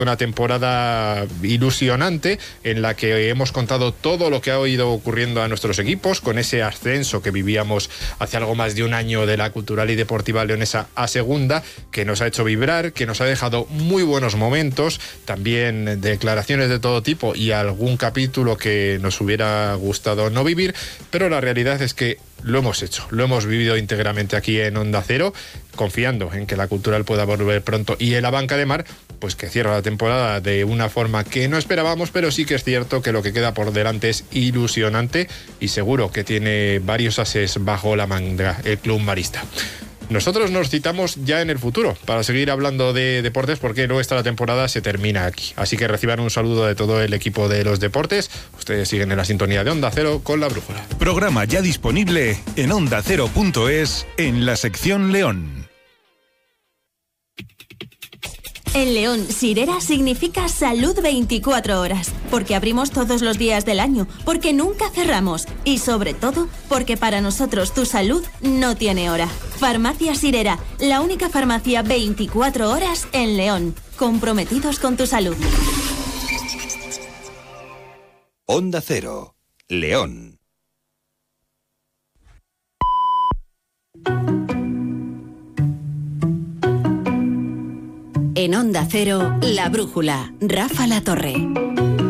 Una temporada ilusionante en la que hemos contado todo lo que ha ido ocurriendo a nuestros equipos, con ese ascenso que vivíamos hace algo más de un año de la Cultural y Deportiva Leonesa a segunda, que nos ha hecho vibrar, que nos ha dejado muy buenos momentos, también declaraciones de todo tipo y algún capítulo que nos hubiera gustado no vivir, pero la realidad es que lo hemos hecho, lo hemos vivido íntegramente aquí en Onda Cero, confiando en que la Cultural pueda volver pronto, y en la Banca de Mar, pues que cierra la temporada de una forma que no esperábamos, pero sí que es cierto que lo que queda por delante es ilusionante y seguro que tiene varios ases bajo la manga el club marista. Nosotros nos citamos ya en el futuro para seguir hablando de deportes, porque nuestra temporada se termina aquí. Así que reciban un saludo de todo el equipo de los deportes. Ustedes siguen en la sintonía de Onda Cero con La Brújula. Programa ya disponible en ondacero.es en la sección León. En León, Sirera significa salud 24 horas, porque abrimos todos los días del año, porque nunca cerramos y sobre todo, porque para nosotros tu salud no tiene hora. Farmacia Sirera, la única farmacia 24 horas en León, comprometidos con tu salud. Onda Cero, León. En Onda Cero, La Brújula, Rafa La Torre.